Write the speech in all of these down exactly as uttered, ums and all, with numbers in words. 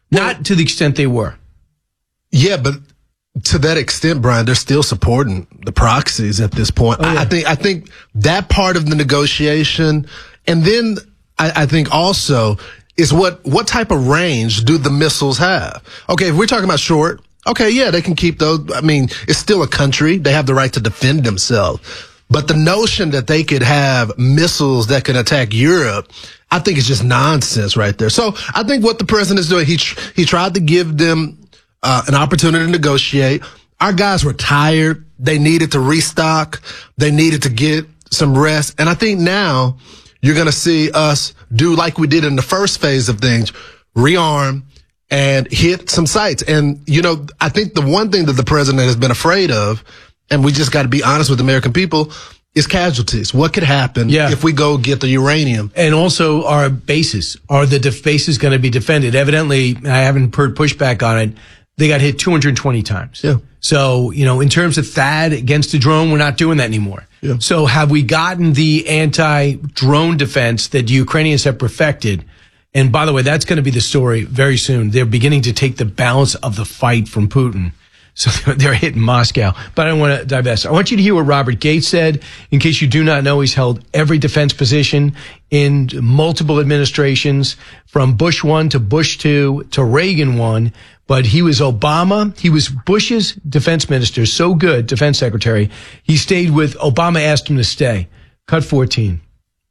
Not to the extent they were. Yeah, but to that extent, Brian, they're still supporting the proxies at this point. Oh, yeah. I think I think that part of the negotiation, and then I, I think also is what what type of range do the missiles have? Okay, if we're talking about short, okay, yeah, they can keep those. I mean, it's still a country; they have the right to defend themselves. But the notion that they could have missiles that can attack Europe, I think it's just nonsense right there. So I think what the president is doing, he tr- he tried to give them Uh, an opportunity to negotiate. Our guys were tired. They needed to restock. They needed to get some rest. And I think now you're going to see us do like we did in the first phase of things, rearm and hit some sites. And, you know, I think the one thing that the president has been afraid of, and we just got to be honest with the American people, is casualties. What could happen yeah. if we go get the uranium? And also our bases. Are the def- bases going to be defended? Evidently, I haven't heard pushback on it. They got hit two hundred twenty times. Yeah. So, you know, in terms of THAAD against the drone, we're not doing that anymore. Yeah. So have we gotten the anti-drone defense that the Ukrainians have perfected? And by the way, that's going to be the story very soon. They're beginning to take the balance of the fight from Putin. So they're hitting Moscow. But I don't want to divest. I want you to hear what Robert Gates said. In case you do not know, he's held every defense position in multiple administrations, from Bush one to Bush two to Reagan one. But he was Obama. He was Bush's defense minister. So good, defense secretary. He stayed with Obama, asked him to stay. Cut fourteen.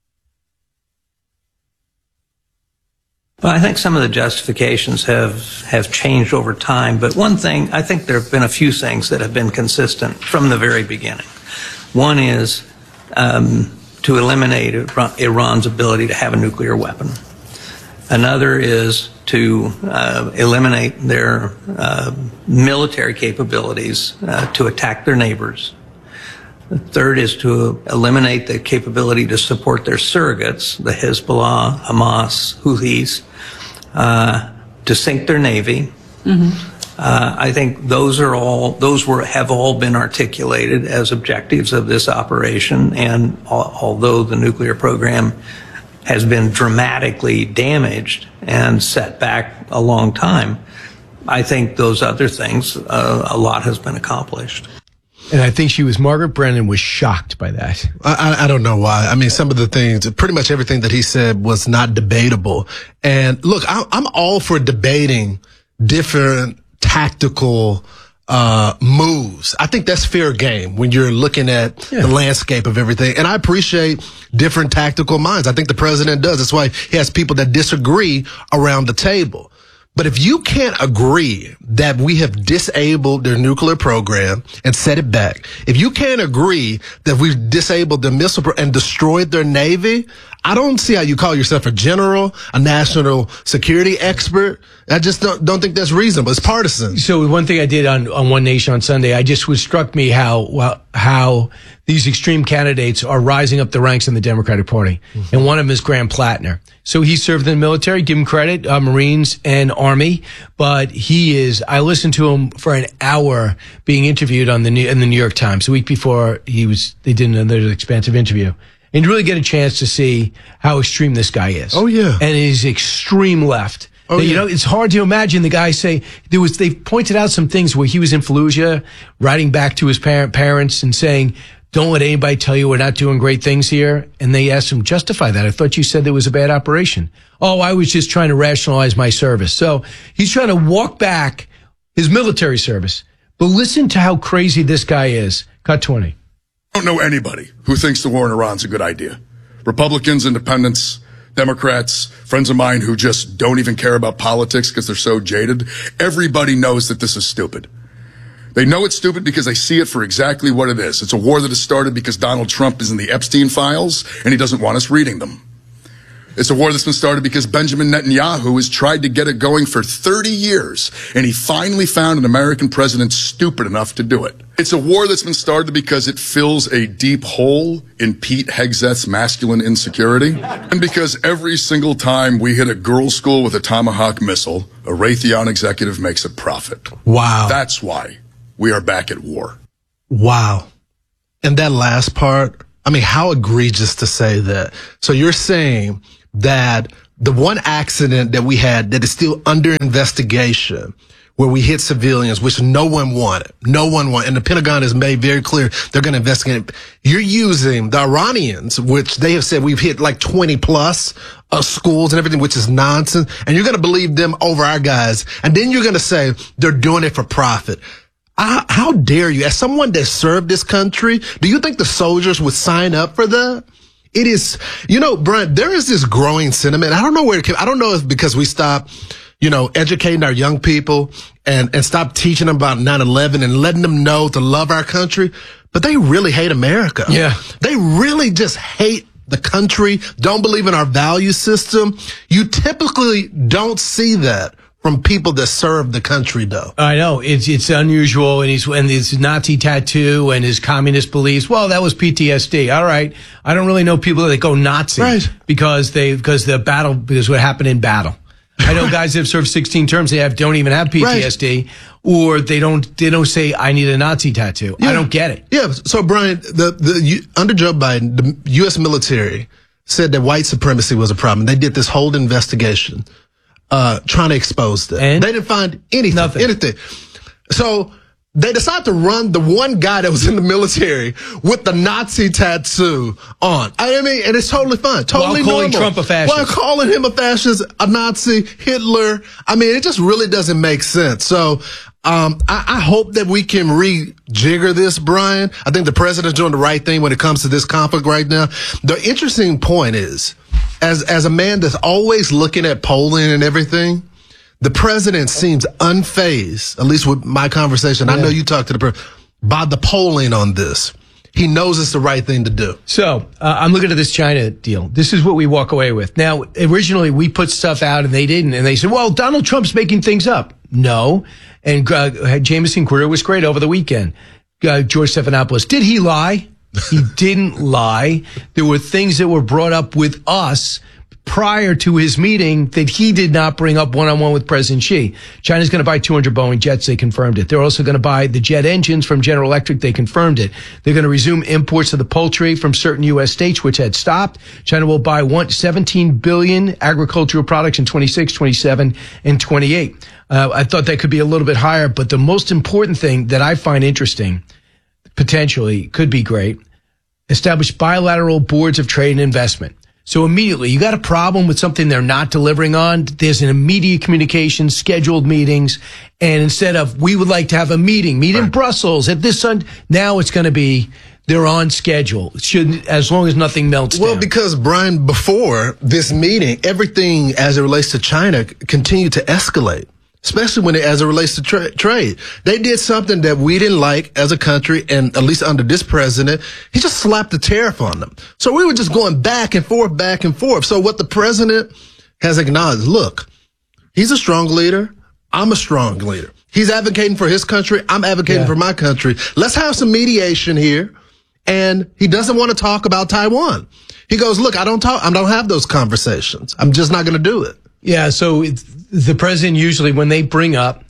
Well, I think some of the justifications have, have changed over time. But one thing, I think there have been a few things that have been consistent from the very beginning. One is um, to eliminate Iran's ability to have a nuclear weapon. Another is to uh, eliminate their uh, military capabilities uh, to attack their neighbors. The third is to eliminate the capability to support their surrogates, the Hezbollah, Hamas, Houthis, uh, to sink their navy. Mm-hmm. Uh, I think those are all, those were, have all been articulated as objectives of this operation. And al- although the nuclear program has been dramatically damaged and set back a long time, I think those other things, uh, a lot has been accomplished. And I think she was, Margaret Brennan was shocked by that. I, I don't know why. I mean, some of the things, pretty much everything that he said was not debatable. And look, I, I'm all for debating different tactical uh moves. I think that's fair game when you're looking at yeah. the landscape of everything. And I appreciate different tactical minds. I think the president does. That's why he has people that disagree around the table. But if you can't agree that we have disabled their nuclear program and set it back, if you can't agree that we've disabled their missile pro- and destroyed their Navy, I don't see how you call yourself a general, a national security expert. I just don't, don't think that's reasonable. It's partisan. So one thing I did on, on One Nation on Sunday, I just was struck me how, well, how these extreme candidates are rising up the ranks in the Democratic Party. Mm-hmm. And one of them is Graham Plattner. So he served in the military, give him credit, uh, Marines and Army. But he is, I listened to him for an hour being interviewed on the New, in the New York Times. A week before he was, they did another expansive interview. And you really get a chance to see how extreme this guy is. Oh, yeah. And he's extreme left. Oh, you yeah. know, it's hard to imagine the guy say, there was, they pointed out some things where he was in Fallujah, writing back to his parent, parents and saying, don't let anybody tell you we're not doing great things here. And they asked him, justify that. I thought you said there was a bad operation. Oh, I was just trying to rationalize my service. So he's trying to walk back his military service. But listen to how crazy this guy is. Cut twenty. I don't know anybody who thinks the war in Iran's a good idea. Republicans, independents, Democrats, friends of mine who just don't even care about politics because they're so jaded. Everybody knows that this is stupid. They know it's stupid because they see it for exactly what it is. It's a war that has started because Donald Trump is in the Epstein files and he doesn't want us reading them. It's a war that's been started because Benjamin Netanyahu has tried to get it going for thirty years, and he finally found an American president stupid enough to do it. It's a war that's been started because it fills a deep hole in Pete Hegseth's masculine insecurity, and because every single time we hit a girls' school with a Tomahawk missile, a Raytheon executive makes a profit. Wow. That's why we are back at war. Wow. And that last part, I mean, how egregious to say that. So you're saying that the one accident that we had that is still under investigation, where we hit civilians, which no one wanted. No one wanted. And the Pentagon has made very clear they're going to investigate. You're using the Iranians, which they have said we've hit like twenty plus uh, schools and everything, which is nonsense. And you're going to believe them over our guys. And then you're going to say they're doing it for profit. I, how dare you? As someone that served this country, do you think the soldiers would sign up for that? It is, you know, Brian, there is this growing sentiment. I don't know where it came. I don't know if because we stopped, you know, educating our young people and, and stop teaching them about nine eleven and letting them know to love our country, but they really hate America. Yeah. They really just hate the country, don't believe in our value system. You typically don't see that from people that serve the country, though. I know it's it's unusual, and he's and his Nazi tattoo and his communist beliefs. Well, that was P T S D. All right, I don't really know people that go Nazi right. because they because the battle because what happened in battle. I know guys that have served sixteen terms. They have don't even have P T S D, right. or they don't they don't say I need a Nazi tattoo. Yeah. I don't get it. Yeah. So Brian, the the you, under Joe Biden, the U S military said that white supremacy was a problem. They did this whole investigation. Uh, trying to expose them. And they didn't find anything, Nothing. anything. So they decided to run the one guy that was in the military with the Nazi tattoo on. I mean, and it's totally fine. Totally While calling normal. Trump a fascist. While calling him a fascist, a Nazi, Hitler. I mean, it just really doesn't make sense. So, um, I, I hope that we can rejigger this, Brian. I think the president's doing the right thing when it comes to this conflict right now. The interesting point is, As as a man that's always looking at polling and everything, the president seems unfazed, at least with my conversation. Yeah. I know you talked to the president, by the polling on this. He knows it's the right thing to do. So uh, I'm looking at this China deal. This is what we walk away with. Now, originally we put stuff out and they didn't. And they said, well, Donald Trump's making things up. No. And uh, Jameson Queer was great over the weekend. Uh, George Stephanopoulos, did he lie? He didn't lie. There were things that were brought up with us prior to his meeting that he did not bring up one-on-one with President Xi. China's going to buy two hundred Boeing jets. They confirmed it. They're also going to buy the jet engines from General Electric. They confirmed it. They're going to resume imports of the poultry from certain U S states, which had stopped. China will buy one, seventeen billion agricultural products in twenty-six, twenty-seven, and twenty-eight. Uh, I thought that could be a little bit higher, but the most important thing that I find interesting, potentially could be great, establish bilateral boards of trade and investment. So immediately, you got a problem with something they're not delivering on, there's an immediate communication, scheduled meetings, and instead of, we would like to have a meeting, meet right. in Brussels at this Sunday, now it's going to be, they're on schedule. It should, as long as nothing melts well, down. Well, because, Brian, before this meeting, everything as it relates to China continued to escalate. Especially when it, as it relates to tra- trade. They did something that we didn't like as a country, and at least under this president, he just slapped the tariff on them. So we were just going back and forth, back and forth. So what the president has acknowledged, look, he's a strong leader. I'm a strong leader. He's advocating for his country. I'm advocating yeah. for my country. Let's have some mediation here. And he doesn't want to talk about Taiwan. He goes, look, I don't talk, I don't have those conversations. I'm just not going to do it. Yeah, so it's, the president usually, when they bring up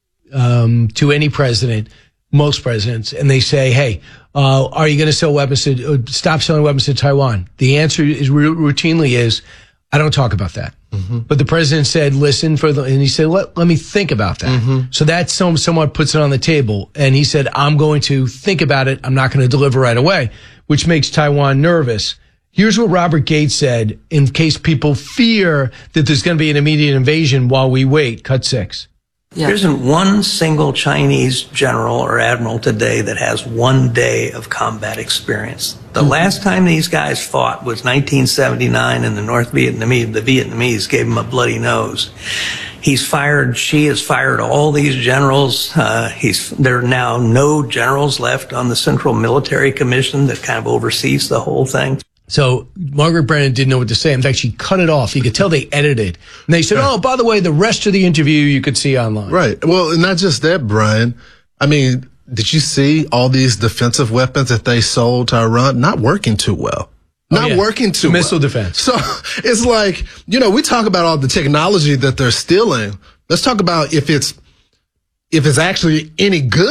um, to any president, most presidents, and they say, hey, uh, are you going to sell weapons to, uh, stop selling weapons to Taiwan? The answer is r- routinely is, I don't talk about that. Mm-hmm. But the president said, listen for the, and he said, let, let me think about that. Mm-hmm. So that some, somewhat puts it on the table. And he said, I'm going to think about it. I'm not going to deliver right away, which makes Taiwan nervous. Here's what Robert Gates said in case people fear that there's going to be an immediate invasion while we wait. Cut six. Yeah. There isn't one single Chinese general or admiral today that has one day of combat experience. The mm-hmm. last time these guys fought was nineteen seventy-nine, and the North Vietnamese, the Vietnamese gave him a bloody nose. He's fired, Xi has fired all these generals. Uh, he's, there are now no generals left on the Central Military Commission that kind of oversees the whole thing. So Margaret Brennan didn't know what to say. In fact, she cut it off. You could tell they edited. And they said, oh, by the way, the rest of the interview you could see online. Right. Well, not just that, Brian. I mean, did you see all these defensive weapons that they sold to Iran? Not working too well. Not oh, yeah. working too Missile well. defense. So it's like, you know, we talk about all the technology that they're stealing. Let's talk about if it's, if it's actually any good.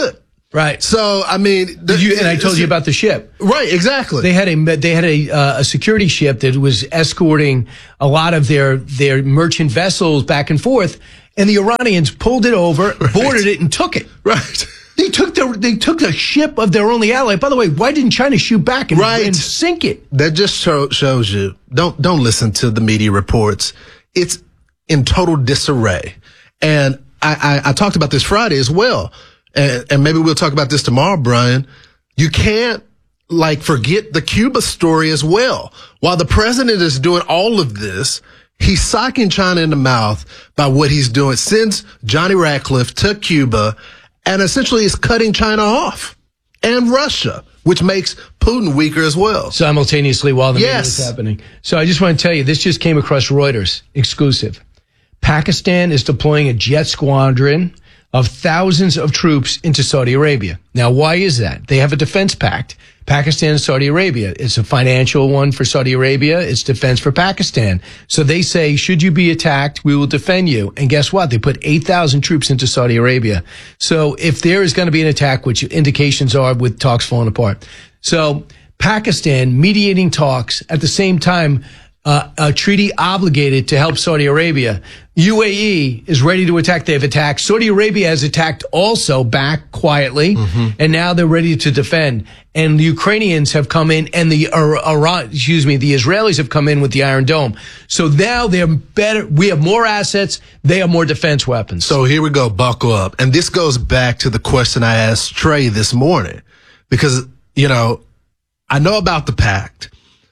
Right. So, I mean, the, Did you, and I told you about the ship. Right, exactly. They had a they had a uh, a security ship that was escorting a lot of their their merchant vessels back and forth, and the Iranians pulled it over, right. boarded it, and took it. Right. They took their they took the ship of their only ally. By the way, why didn't China shoot back and, right. and sink it? That just show, shows you. Don't don't listen to the media reports. It's in total disarray. And I, I, I talked about this Friday as well. And, and maybe we'll talk about this tomorrow, Brian. You can't like forget the Cuba story as well. While the president is doing all of this, he's socking China in the mouth by what he's doing. Sends Johnny Ratcliffe to Cuba and essentially is cutting China off and Russia, which makes Putin weaker as well. Simultaneously while the yes. meeting is happening. So I just want to tell you, this just came across Reuters, exclusive. Pakistan is deploying a jet squadron of thousands of troops into Saudi Arabia. Now, why is that? They have a defense pact. Pakistan and Saudi Arabia. It's a financial one for Saudi Arabia. It's defense for Pakistan. So they say, should you be attacked, we will defend you. And guess what? They put eight thousand troops into Saudi Arabia. So if there is going to be an attack, which indications are with talks falling apart. So Pakistan mediating talks at the same time, uh, a treaty obligated to help Saudi Arabia. U A E is ready to attack. They've attacked. Saudi Arabia has attacked also back quietly, mm-hmm. and now they're ready to defend. And the Ukrainians have come in, and the Iran, excuse me, the Israelis have come in with the Iron Dome. So now they're better. We have more assets. They have more defense weapons. So here we go. Buckle up. And this goes back to the question I asked Trey this morning, because you know I know about the pact,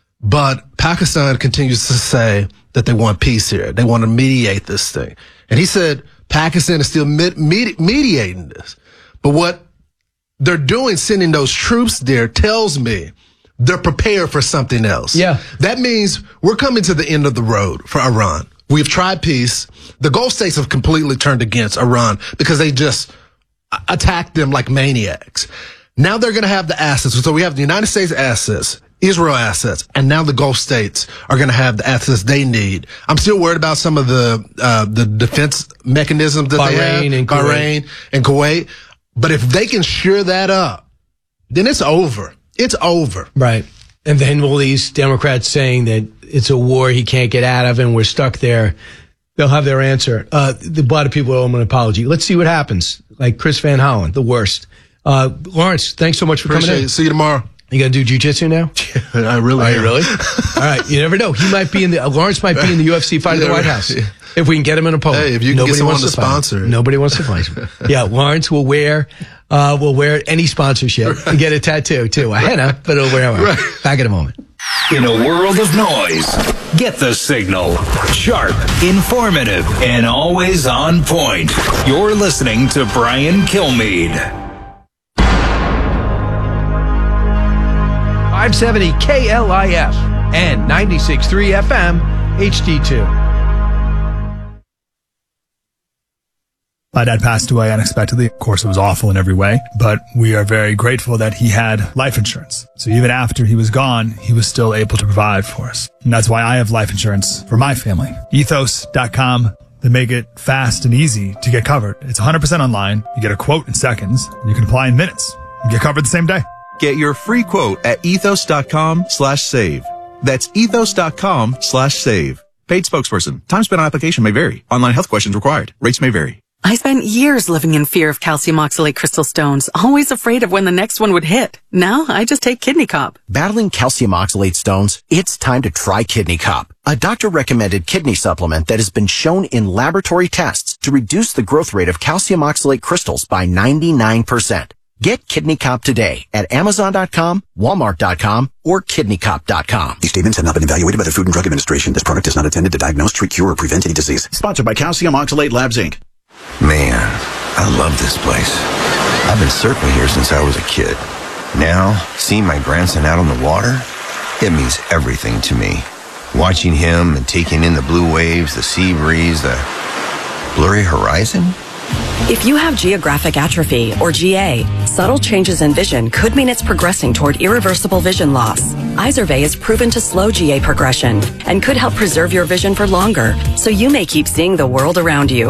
but Pakistan continues to say that they want peace here. They want to mediate this thing. And he said Pakistan is still med- med- mediating this. But what they're doing, sending those troops there, tells me they're prepared for something else. Yeah. That means we're coming to the end of the road for Iran. We've tried peace. The Gulf states have completely turned against Iran because they just attacked them like maniacs. Now they're going to have the assets. So we have the United States assets, Israel assets, and now the Gulf states are going to have the assets they need. I'm still worried about some of the uh, the defense mechanisms that Bahrain they have, and Bahrain Kuwait. and Kuwait. But if they can shore that up, then it's over. It's over. Right. And then all these Democrats saying that it's a war he can't get out of and we're stuck there. They'll have their answer. Uh, the, a lot of people owe him an apology. Let's see what happens. Like Chris Van Hollen, the worst. Uh, Lawrence, thanks so much for Appreciate coming in. It. See you tomorrow. You gonna do jiu-jitsu now? I really Are you am. really? All right. You never know. He might be in the, uh, Lawrence might be in the U F C fight at the White House. If we can get him an opponent. Hey, if you can Nobody get someone wants to to fight sponsor him. it. Nobody wants to fight him. Yeah, Lawrence will wear, uh, will wear any sponsorship and get a tattoo too. A henna, but it'll wear one. Right. Back in a moment. In a world of noise, get the signal. Sharp, informative, and always on point. You're listening to Brian Kilmeade. five seventy K L I F and ninety-six point three F M H D two. My dad passed away unexpectedly. Of course, it was awful in every way, but we are very grateful that he had life insurance. So even after he was gone, he was still able to provide for us. And that's why I have life insurance for my family. ethos dot com. They make it fast and easy to get covered. It's one hundred percent online. You get a quote in seconds, and you can apply in minutes. You get covered the same day. Get your free quote at ethos dot com slash save. That's ethos dot com slash save. Paid spokesperson. Time spent on application may vary. Online health questions required. Rates may vary. I spent years living in fear of calcium oxalate crystal stones, always afraid of when the next one would hit. Now I just take Kidney Cop. Battling calcium oxalate stones? It's time to try Kidney Cop, a doctor-recommended kidney supplement that has been shown in laboratory tests to reduce the growth rate of calcium oxalate crystals by ninety-nine percent. Get Kidney Cop today at amazon dot com, walmart dot com, or kidney cop dot com. These statements have not been evaluated by the Food and Drug Administration. This product is not intended to diagnose, treat, cure, or prevent any disease. Sponsored by Calcium Oxalate Labs, Incorporated. Man, I love this place. I've been surfing here since I was a kid. Now, seeing my grandson out on the water, it means everything to me. Watching him and taking in the blue waves, the sea breeze, the blurry horizon. If you have geographic atrophy, or G A, subtle changes in vision could mean it's progressing toward irreversible vision loss. Izervay is proven to slow G A progression and could help preserve your vision for longer, so you may keep seeing the world around you.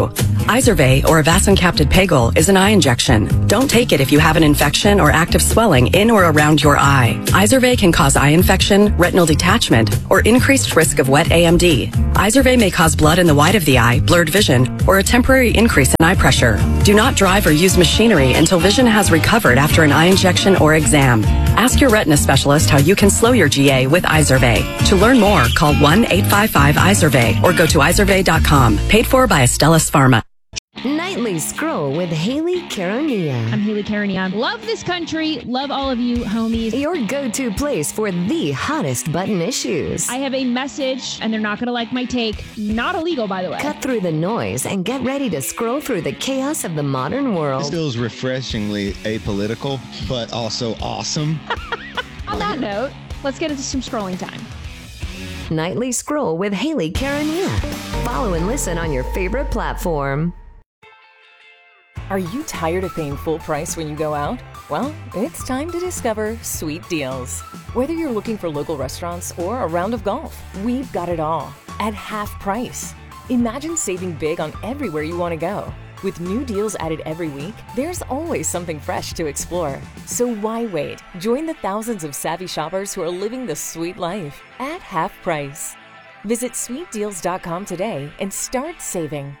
Izervay, or Avastin-capted Pegol, is an eye injection. Don't take it if you have an infection or active swelling in or around your eye. Izervay can cause eye infection, retinal detachment, or increased risk of wet A M D. Izervay may cause blood in the white of the eye, blurred vision, or a temporary increase in eye pressure. Do not drive or use machinery until vision has recovered after an eye injection or exam. Ask your retina specialist how you can slow your G A with Izervay. To learn more, call one eight five five Izervay or go to izervay dot com. Paid for by Astellas Pharma. Nightly Scroll with Haley Caronia. I'm Haley Caronia. Love this country. Love all of you, homies. Your go-to place for the hottest button issues. I have a message, and they're not going to like my take. Not illegal, by the way. Cut through the noise and get ready to scroll through the chaos of the modern world. This feels refreshingly apolitical, but also awesome. On that note, let's get into some scrolling time. Nightly Scroll with Haley Caronia. Follow and listen on your favorite platform. Are you tired of paying full price when you go out? Well, it's time to discover Sweet Deals. Whether you're looking for local restaurants or a round of golf, we've got it all at half price. Imagine saving big on everywhere you want to go. With new deals added every week, there's always something fresh to explore. So why wait? Join the thousands of savvy shoppers who are living the sweet life at half price. Visit sweet deals dot com today and start saving.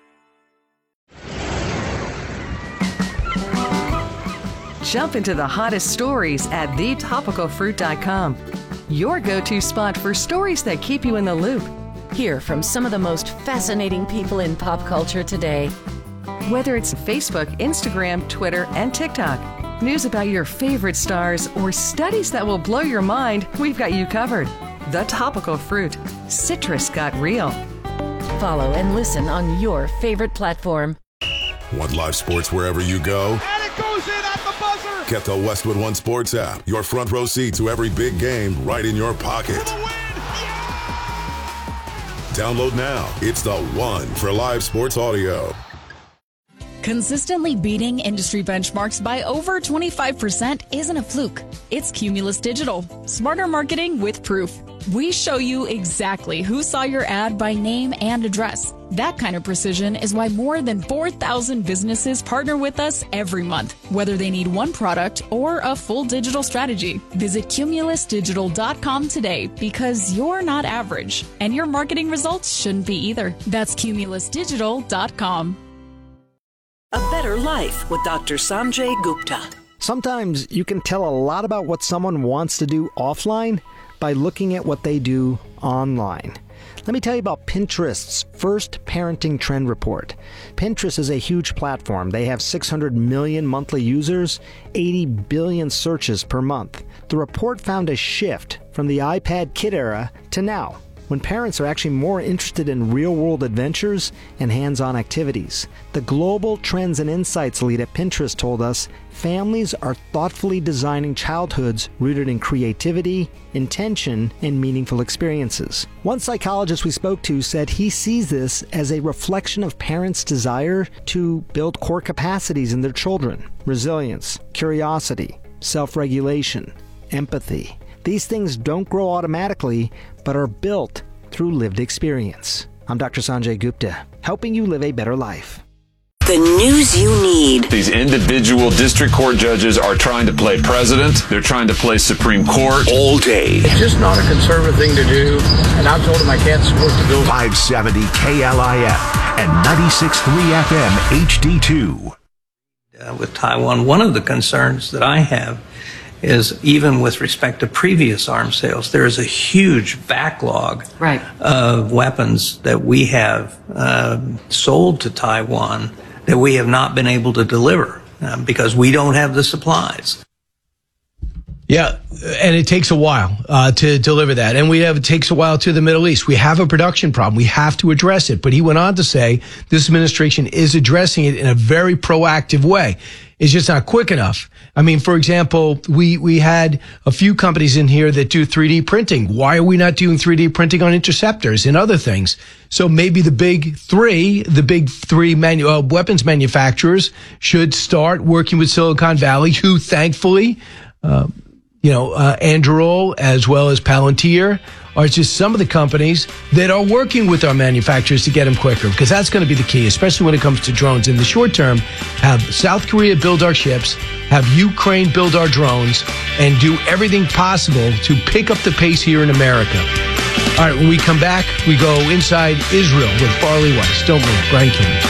Jump into the hottest stories at the topical fruit dot com. Your go-to spot for stories that keep you in the loop. Hear from some of the most fascinating people in pop culture today. Whether it's Facebook, Instagram, Twitter, and TikTok, news about your favorite stars, or studies that will blow your mind, we've got you covered. The Topical Fruit. Citrus got real. Follow and listen on your favorite platform. Want live sports wherever you go? And it goes in at the buzzer! Get the Westwood One Sports app. Your front row seat to every big game right in your pocket. Download now. It's the one for live sports audio. Consistently beating industry benchmarks by over twenty-five percent isn't a fluke. It's Cumulus Digital. Smarter marketing with proof. We show you exactly who saw your ad by name and address. That kind of precision is why more than four thousand businesses partner with us every month, whether they need one product or a full digital strategy. Visit cumulus digital dot com today because you're not average, and your marketing results shouldn't be either. That's cumulus digital dot com. A Better Life with Doctor Sanjay Gupta. Sometimes you can tell a lot about what someone wants to do offline by looking at what they do online. Let me tell you about Pinterest's first parenting trend report. Pinterest is a huge platform. They have six hundred million monthly users, eighty billion searches per month. The report found a shift from the iPad kid era to now, when parents are actually more interested in real-world adventures and hands-on activities. The Global Trends and Insights lead at Pinterest told us families are thoughtfully designing childhoods rooted in creativity, intention, and meaningful experiences. One psychologist we spoke to said he sees this as a reflection of parents' desire to build core capacities in their children: resilience, curiosity, self-regulation, empathy. These things don't grow automatically, but are built through lived experience. I'm Doctor Sanjay Gupta, helping you live a better life. The news you need. These individual district court judges are trying to play president. They're trying to play Supreme Court all day. It's just not a conservative thing to do, and I told him I can't support the bill. five seventy K L I F and ninety-six point three F M H D two. Uh, with Taiwan, one of the concerns that I have is even with respect to previous arms sales, there is a huge backlog right. of weapons that we have uh, sold to Taiwan that we have not been able to deliver uh, because we don't have the supplies. Yeah, and it takes a while uh, to deliver that. And we have, it takes a while to the Middle East. We have a production problem. We have to address it. But he went on to say this administration is addressing it in a very proactive way. It's just not quick enough. I mean, for example, we, we had a few companies in here that do three D printing. Why are we not doing three D printing on interceptors and other things? So maybe the big three, the big three manu- uh, weapons manufacturers should start working with Silicon Valley, who thankfully, uh, you know, uh, Anduril as well as Palantir are just some of the companies that are working with our manufacturers to get them quicker, because that's going to be the key, especially when it comes to drones. In the short term, have South Korea build our ships, have Ukraine build our drones, and do everything possible to pick up the pace here in America. All right, when we come back, we go inside Israel with Farley Weiss. Don't move. Brian Kilmeade.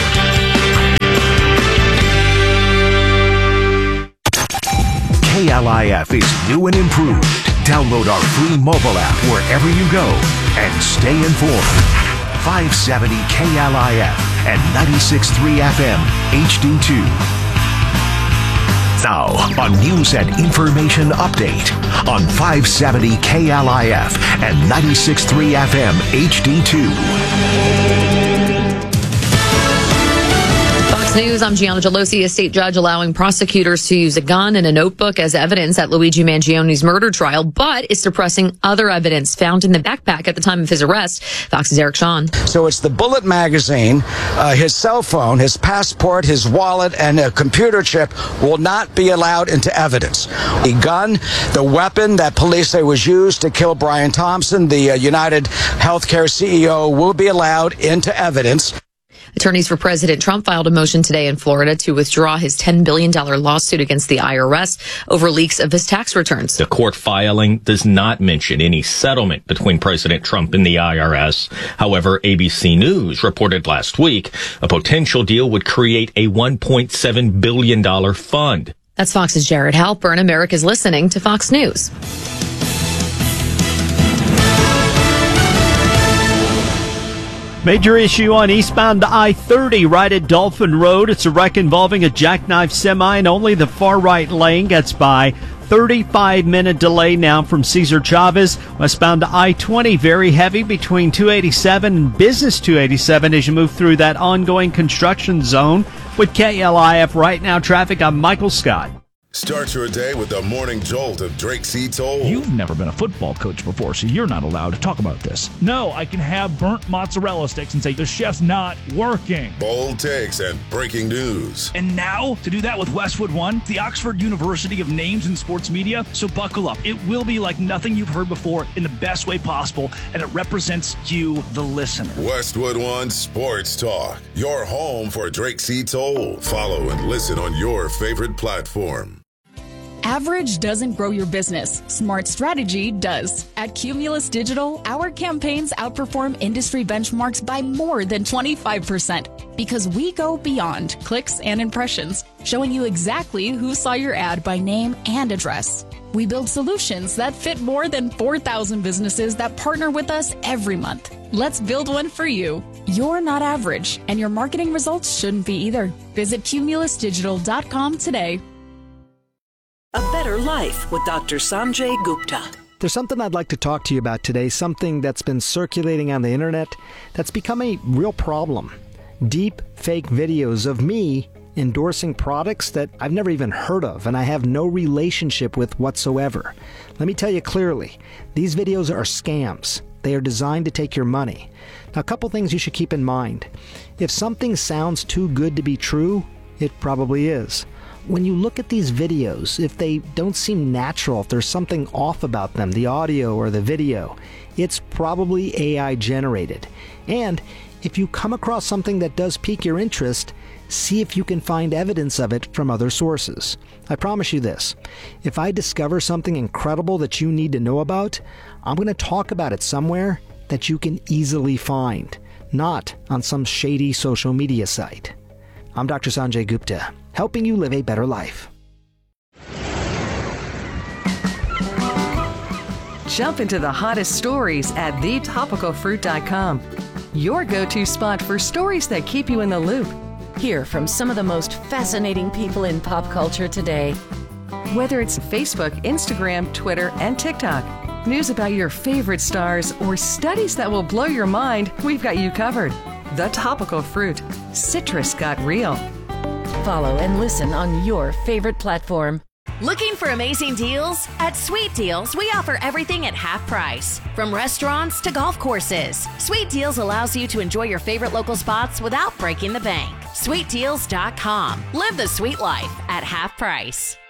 K L I F is new and improved. Download our free mobile app wherever you go and stay informed. five seventy K L I F and ninety-six point three F M H D two. Now, a news and information update on five seventy K L I F and ninety-six point three F M H D two. Fox News, I'm Gianna Gelosi. A state judge allowing prosecutors to use a gun and a notebook as evidence at Luigi Mangioni's murder trial, but is suppressing other evidence found in the backpack at the time of his arrest. Fox's Eric Shawn. So it's the bullet magazine, uh, his cell phone, his passport, his wallet, and a computer chip will not be allowed into evidence. The gun, the weapon that police say was used to kill Brian Thompson, the uh, United Healthcare C E O, will be allowed into evidence. Attorneys for President Trump filed a motion today in Florida to withdraw his ten billion dollars lawsuit against the I R S over leaks of his tax returns. The court filing does not mention any settlement between President Trump and the I R S. However, A B C News reported last week a potential deal would create a one point seven billion dollars fund. That's Fox's Jared Halpern. America's listening to Fox News. Major issue on eastbound I thirty right at Dolphin Road. It's a wreck involving a jackknife semi, and only the far right lane gets by. thirty-five minute delay now from Cesar Chavez. Westbound I twenty, very heavy between two eighty-seven and Business two eighty-seven as you move through that ongoing construction zone. With K L I F right now traffic, I'm Michael Scott. Start your day with the morning jolt of Drake C. Toll. You've never been a football coach before, so you're not allowed to talk about this. No, I can have burnt mozzarella sticks and say the chef's not working. Bold takes and breaking news. And now, to do that with Westwood One, the Oxford University of Names in Sports Media. So buckle up. It will be like nothing you've heard before in the best way possible, and it represents you, the listener. Westwood One Sports Talk, your home for Drake C. Toll. Follow and listen on your favorite platform. Average doesn't grow your business. Smart strategy does. At Cumulus Digital, our campaigns outperform industry benchmarks by more than twenty-five percent because we go beyond clicks and impressions, showing you exactly who saw your ad by name and address. We build solutions that fit more than four thousand businesses that partner with us every month. Let's build one for you. You're not average, and your marketing results shouldn't be either. Visit cumulus digital dot com today. A Better Life with Doctor Sanjay Gupta. There's something I'd like to talk to you about today, something that's been circulating on the internet that's become a real problem. Deep fake videos of me endorsing products that I've never even heard of and I have no relationship with whatsoever. Let me tell you clearly, these videos are scams. They are designed to take your money. Now, a couple things you should keep in mind. If something sounds too good to be true, it probably is. When you look at these videos, if they don't seem natural, if there's something off about them, the audio or the video, it's probably A I generated. And if you come across something that does pique your interest, see if you can find evidence of it from other sources. I promise you this, if I discover something incredible that you need to know about, I'm going to talk about it somewhere that you can easily find, not on some shady social media site. I'm Doctor Sanjay Gupta, helping you live a better life. Jump into the hottest stories at the topical fruit dot com. Your go-to spot for stories that keep you in the loop. Hear from some of the most fascinating people in pop culture today. Whether it's Facebook, Instagram, Twitter, and TikTok, news about your favorite stars, or studies that will blow your mind, we've got you covered. The Topical Fruit. Citrus got real. Follow and listen on your favorite platform. Looking for amazing deals? At Sweet Deals, we offer everything at half price. From restaurants to golf courses, Sweet Deals allows you to enjoy your favorite local spots without breaking the bank. sweet deals dot com. Live the sweet life at half price.